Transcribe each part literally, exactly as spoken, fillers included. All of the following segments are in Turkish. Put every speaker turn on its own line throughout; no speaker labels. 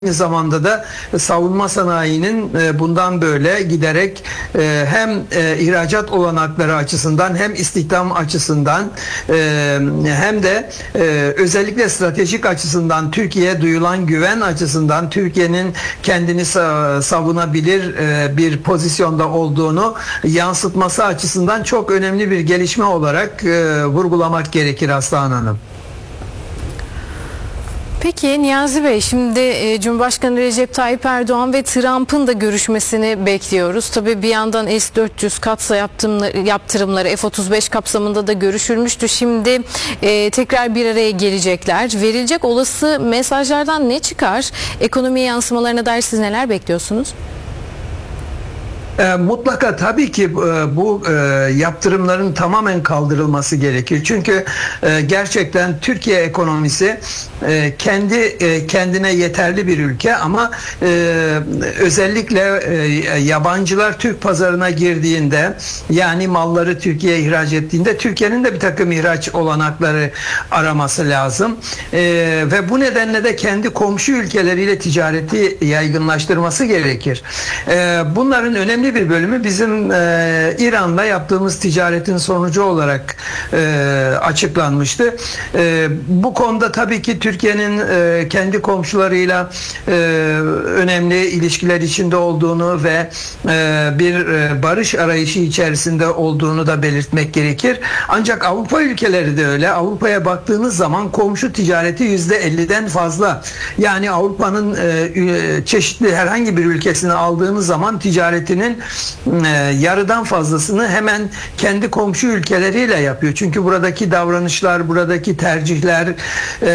Aynı zamanda da savunma sanayinin bundan böyle giderek hem ihracat olanakları açısından hem istihdam açısından hem de özellikle stratejik açısından Türkiye'ye duyulan güven açısından Türkiye'nin kendini savunabilir bir pozisyonda olduğunu yansıtması açısından çok önemli bir gelişme olarak vurgulamak gerekir Aslıhan Hanım.
Peki Niyazi Bey, şimdi e, Cumhurbaşkanı Recep Tayyip Erdoğan ve Trump'ın da görüşmesini bekliyoruz. Tabii bir yandan S dört yüz katsa yaptırımları F otuz beş kapsamında da görüşülmüştü. Şimdi e, tekrar bir araya gelecekler. Verilecek olası mesajlardan ne çıkar? Ekonomiye yansımalarına dair siz neler bekliyorsunuz?
E, mutlaka tabii ki e, bu e, yaptırımların tamamen kaldırılması gerekir. Çünkü e, gerçekten Türkiye ekonomisi e, kendi e, kendine yeterli bir ülke ama e, özellikle e, yabancılar Türk pazarına girdiğinde, yani malları Türkiye'ye ihraç ettiğinde Türkiye'nin de bir takım ihraç olanakları araması lazım. E, ve bu nedenle de kendi komşu ülkeleriyle ticareti yaygınlaştırması gerekir. E, bunların önemli bir bölümü bizim e, İran'la yaptığımız ticaretin sonucu olarak e, açıklanmıştı. E, bu konuda tabii ki Türkiye'nin e, kendi komşularıyla e, önemli ilişkiler içinde olduğunu ve e, bir e, barış arayışı içerisinde olduğunu da belirtmek gerekir. Ancak Avrupa ülkeleri de öyle. Avrupa'ya baktığınız zaman komşu ticareti yüzde elliden fazla. Yani Avrupa'nın e, çeşitli herhangi bir ülkesini aldığınız zaman ticaretinin e, yarıdan fazlasını hemen kendi komşu ülkeleriyle yapıyor. Çünkü buradaki davranışlar, buradaki tercihler e,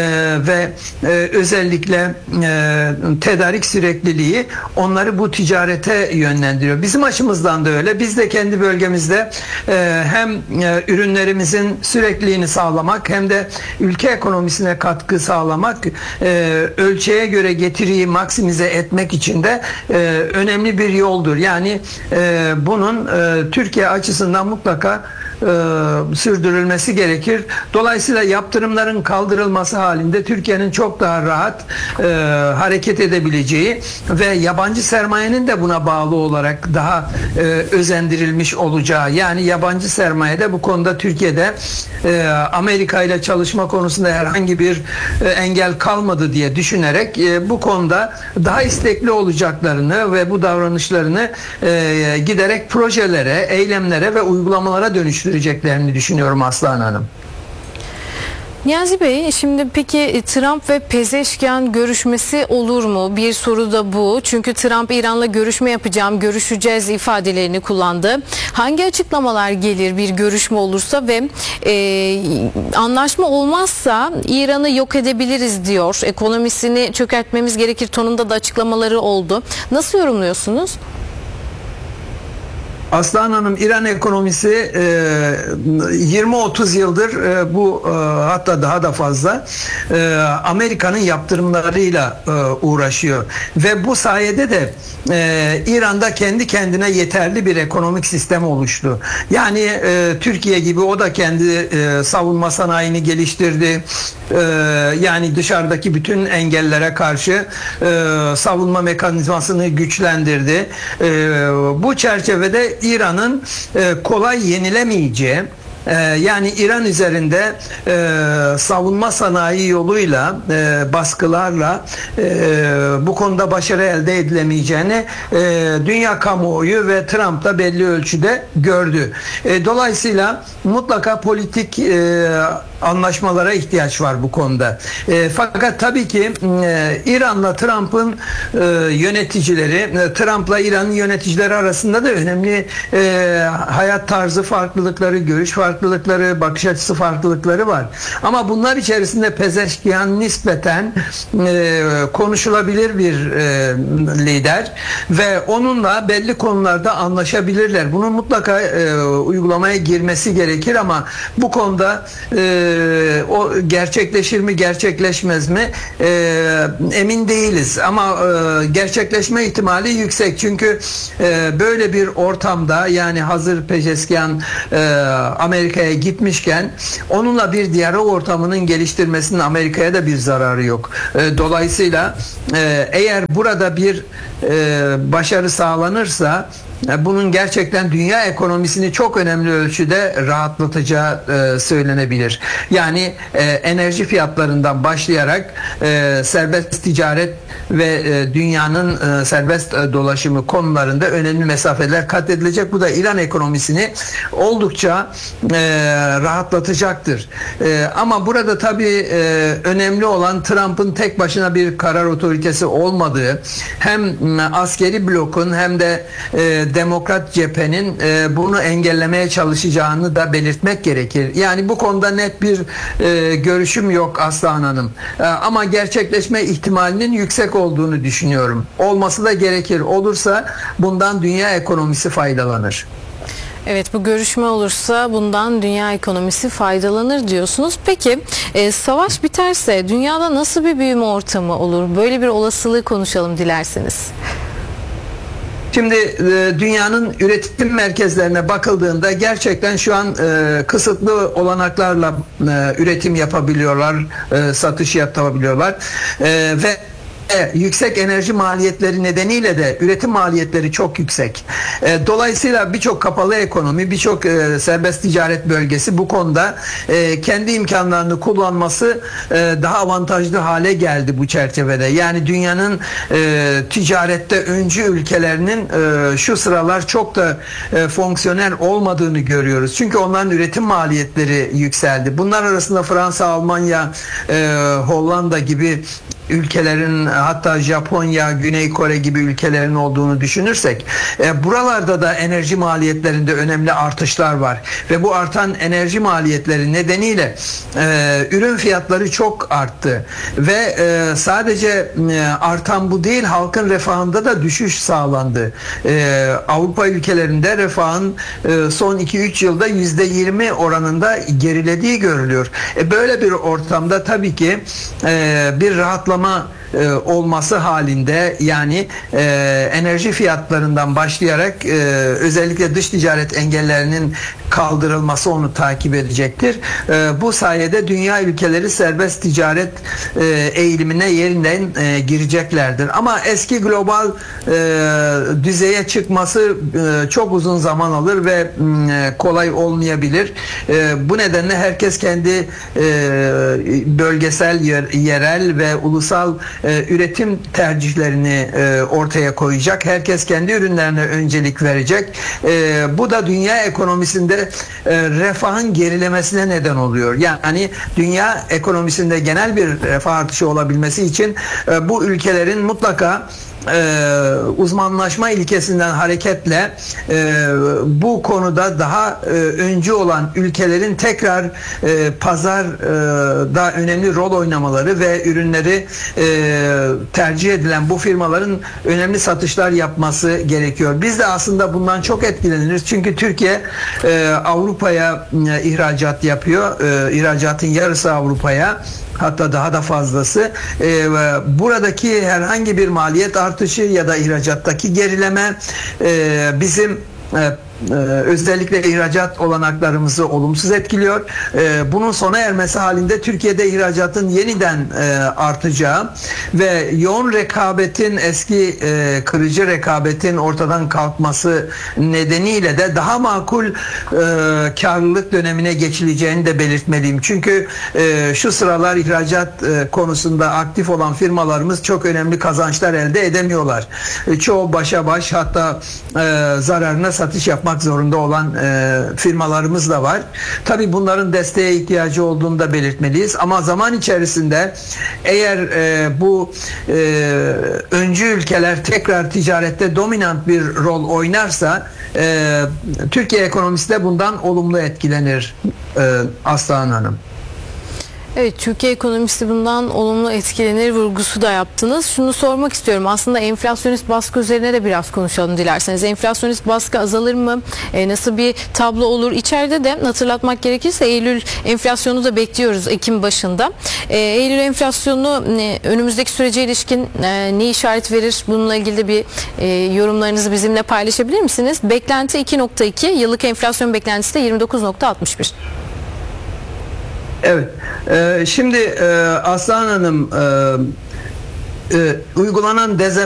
ve e, özellikle e, tedarik sürekliliği onları bu ticarete yönlendiriyor. Bizim açımızdan da öyle. Biz de kendi bölgemizde e, hem e, ürünlerimizin sürekliliğini sağlamak hem de ülke ekonomisine katkı sağlamak, e, ölçeğe göre getiriyi maksimize etmek için de e, önemli bir yoldur. Yani e, bunun e, Türkiye açısından mutlaka e, sürdürülmesi gerekir. Dolayısıyla yaptırımların kaldırılması halinde Türkiye'nin çok daha rahat e, hareket edebileceği ve yabancı sermayenin de buna bağlı olarak daha e, özendirilmiş olacağı, yani yabancı sermaye de bu konuda Türkiye'de e, Amerika ile çalışma konusunda herhangi bir e, engel kalmadı diye düşünerek e, bu konuda daha istekli olacaklarını ve bu davranışlarını e, giderek projelere, eylemlere ve uygulamalara dönüştüreceklerini düşünüyorum Aslıhan Hanım.
Niyazi Bey, şimdi peki Trump ve Pezeşkian görüşmesi olur mu? Bir soru da bu. Çünkü Trump İran'la görüşme yapacağım, görüşeceğiz ifadelerini kullandı. Hangi açıklamalar gelir bir görüşme olursa ve e, anlaşma olmazsa İran'ı yok edebiliriz diyor. Ekonomisini çökertmemiz gerekir tonunda da açıklamaları oldu. Nasıl yorumluyorsunuz?
Aslan Hanım, İran ekonomisi yirmi otuz yıldır bu, hatta daha da fazla Amerika'nın yaptırımlarıyla uğraşıyor ve bu sayede de İran'da kendi kendine yeterli bir ekonomik sistem oluştu. Yani Türkiye gibi o da kendi savunma sanayini geliştirdi. Yani dışarıdaki bütün engellere karşı savunma mekanizmasını güçlendirdi. Bu çerçevede İran'ın e, kolay yenilemeyeceği, e, yani İran üzerinde e, savunma sanayi yoluyla, e, baskılarla e, bu konuda başarı elde edilemeyeceğini e, dünya kamuoyu ve Trump da belli ölçüde gördü. E, dolayısıyla mutlaka politik e, anlaşmalara ihtiyaç var bu konuda. E, fakat tabii ki e, İran'la Trump'ın e, yöneticileri, e, Trump'la İran'ın yöneticileri arasında da önemli e, hayat tarzı farklılıkları, görüş farklılıkları, bakış açısı farklılıkları var. Ama bunlar içerisinde Pezeşkian nispeten e, konuşulabilir bir e, lider ve onunla belli konularda anlaşabilirler. Bunun mutlaka e, uygulamaya girmesi gerekir ama bu konuda e, o gerçekleşir mi gerçekleşmez mi e, emin değiliz ama e, gerçekleşme ihtimali yüksek çünkü e, böyle bir ortamda, yani hazır Pezeşkian e, Amerika Amerika'ya gitmişken onunla bir diyalog ortamının geliştirmesinin Amerika'ya da bir zararı yok. E, dolayısıyla e, eğer burada bir e, başarı sağlanırsa bunun gerçekten dünya ekonomisini çok önemli ölçüde rahatlatacağı e, söylenebilir. Yani e, enerji fiyatlarından başlayarak e, serbest ticaret ve e, dünyanın e, serbest e, dolaşımı konularında önemli mesafeler kat edilecek. Bu da İran ekonomisini oldukça e, rahatlatacaktır. E, ama burada tabii e, önemli olan Trump'ın tek başına bir karar otoritesi olmadığı, hem askeri blokun hem de e, Demokrat cephenin e, bunu engellemeye çalışacağını da belirtmek gerekir. Yani bu konuda net bir e, görüşüm yok Aslan Hanım. E, ama gerçekleşme ihtimalinin yüksek olduğunu düşünüyorum. Olması da gerekir. Olursa bundan dünya ekonomisi faydalanır.
Evet, bu görüşme olursa bundan dünya ekonomisi faydalanır diyorsunuz. Peki e, savaş biterse dünyada nasıl bir büyüme ortamı olur? Böyle bir olasılığı konuşalım dilerseniz.
Şimdi e, dünyanın üretim merkezlerine bakıldığında gerçekten şu an e, kısıtlı olanaklarla e, üretim yapabiliyorlar, e, satış yapabiliyorlar e, ve E, yüksek enerji maliyetleri nedeniyle de üretim maliyetleri çok yüksek. E, dolayısıyla birçok kapalı ekonomi, birçok e, serbest ticaret bölgesi bu konuda e, kendi imkanlarını kullanması e, daha avantajlı hale geldi bu çerçevede. Yani dünyanın e, ticarette öncü ülkelerinin e, şu sıralar çok da e, fonksiyonel olmadığını görüyoruz. Çünkü onların üretim maliyetleri yükseldi. Bunlar arasında Fransa, Almanya, e, Hollanda gibi ülkelerin, hatta Japonya, Güney Kore gibi ülkelerin olduğunu düşünürsek e, buralarda da enerji maliyetlerinde önemli artışlar var ve bu artan enerji maliyetleri nedeniyle e, ürün fiyatları çok arttı ve e, sadece e, artan bu değil, halkın refahında da düşüş sağlandı. E, Avrupa ülkelerinde refahın e, son iki üç yılda yüzde yirmi oranında gerilediği görülüyor. E, böyle bir ortamda tabii ki e, bir rahatlama E, olması halinde, yani e, enerji fiyatlarından başlayarak e, özellikle dış ticaret engellerinin kaldırılması onu takip edecektir. E, bu sayede dünya ülkeleri serbest ticaret e, eğilimine yeniden e, gireceklerdir. Ama eski global e, düzeye çıkması e, çok uzun zaman alır ve e, kolay olmayabilir. E, bu nedenle herkes kendi e, bölgesel, yer, yerel ve ulusal e, üretim tercihlerini e, ortaya koyacak. Herkes kendi ürünlerine öncelik verecek. E, bu da dünya ekonomisinde e, refahın gerilemesine neden oluyor. Yani dünya ekonomisinde genel bir refah artışı olabilmesi için e, bu ülkelerin mutlaka Ee, uzmanlaşma ilkesinden hareketle e, bu konuda daha e, öncü olan ülkelerin tekrar e, pazarda e, önemli rol oynamaları ve ürünleri e, tercih edilen bu firmaların önemli satışlar yapması gerekiyor. Biz de aslında bundan çok etkileniriz. Çünkü Türkiye e, Avrupa'ya e, ihracat yapıyor. E, ihracatın yarısı Avrupa'ya. Hatta daha da fazlası. E, buradaki herhangi bir maliyet artışı ya da ihracattaki gerileme e, bizim e, Ee, özellikle ihracat olanaklarımızı olumsuz etkiliyor. Ee, bunun sona ermesi halinde Türkiye'de ihracatın yeniden e, artacağı ve yoğun rekabetin, eski e, kırıcı rekabetin ortadan kalkması nedeniyle de daha makul e, karlılık dönemine geçileceğini de belirtmeliyim. Çünkü e, şu sıralar ihracat e, konusunda aktif olan firmalarımız çok önemli kazançlar elde edemiyorlar. E, çoğu başa baş, hatta e, zararına satış yapmak zorunda olan e, firmalarımız da var. Tabii bunların desteğe ihtiyacı olduğunu da belirtmeliyiz. Ama zaman içerisinde eğer e, bu e, öncü ülkeler tekrar ticarette dominant bir rol oynarsa e, Türkiye ekonomisi de bundan olumlu etkilenir e, Aslan Hanım.
Evet, Türkiye ekonomisi bundan olumlu etkilenir vurgusu da yaptınız. Şunu sormak istiyorum. Aslında enflasyonist baskı üzerine de biraz konuşalım dilerseniz. Enflasyonist baskı azalır mı? E, nasıl bir tablo olur? İçeride de hatırlatmak gerekirse Eylül enflasyonu da bekliyoruz Ekim başında. E, Eylül enflasyonu e, önümüzdeki sürece ilişkin e, ne işaret verir? Bununla ilgili de bir e, yorumlarınızı bizimle paylaşabilir misiniz? Beklenti iki nokta iki, yıllık enflasyon beklentisi de yirmi dokuz nokta altmış bir.
Evet. Ee, şimdi e, Aslan Hanım, e, e, uygulanan dezenflasyon